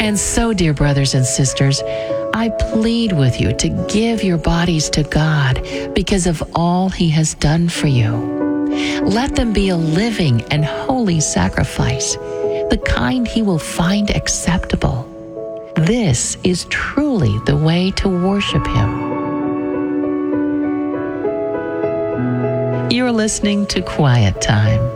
And so, dear brothers and sisters, I plead with you to give your bodies to God because of all He has done for you. Let them be a living and holy sacrifice, the kind He will find acceptable. This is truly the way to worship Him. You're listening to Quiet Time